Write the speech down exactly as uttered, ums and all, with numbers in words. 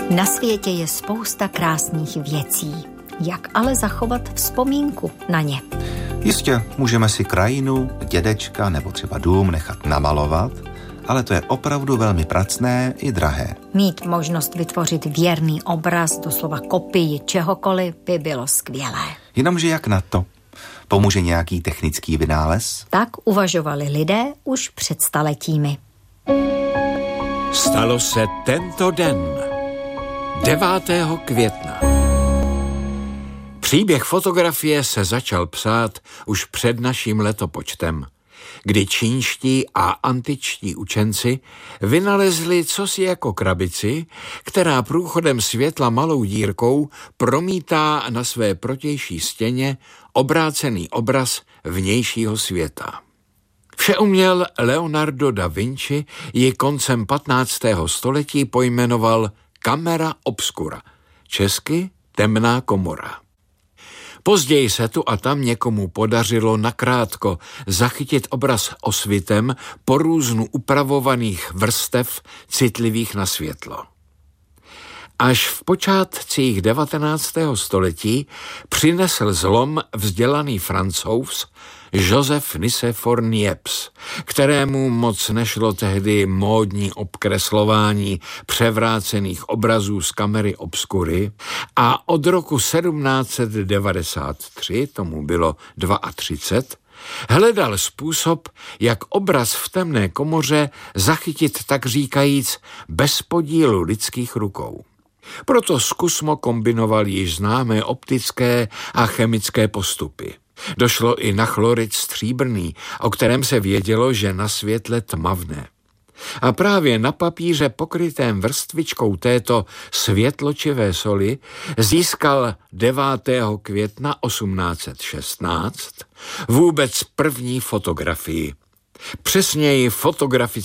Na světě je spousta krásných věcí. Jak ale zachovat vzpomínku na ně? Jistě, můžeme si krajinu, dědečka nebo třeba dům nechat namalovat, ale to je opravdu velmi pracné i drahé. Mít možnost vytvořit věrný obraz, doslova kopii čehokoliv, by bylo skvělé. Jenomže jak na to? Pomůže nějaký technický vynález? Tak uvažovali lidé už před staletími. Stalo se tento den, devátého května. Příběh fotografie se začal psát už před naším letopočtem, kdy čínští a antičtí učenci vynalezli cosi jako krabici, která průchodem světla malou dírkou promítá na své protější stěně obrácený obraz vnějšího světa. Všeuměl Leonardo da Vinci ji koncem patnáctého století pojmenoval camera obscura, česky temná komora. Později se tu a tam někomu podařilo nakrátko zachytit obraz osvitem po různu upravovaných vrstev citlivých na světlo. Až v počátcích devatenáctého století přinesl zlom vzdělaný Francouz Joseph Nicéphore Niepce, kterému moc nešlo tehdy módní obkreslování převrácených obrazů z kamery obscury a od roku sedmnáct set devadesát tři, tomu bylo třicet dva, hledal způsob, jak obraz v temné komoře zachytit tak říkajíc bez podílu lidských rukou. Proto zkusmo kombinoval již známé optické a chemické postupy. Došlo i na chlorid stříbrný, o kterém se vědělo, že na světle tmavne. A právě na papíře pokrytém vrstvičkou této světločivé soli získal devátého května osmnáct set šestnáct vůbec první fotografii. Přesněji fotografický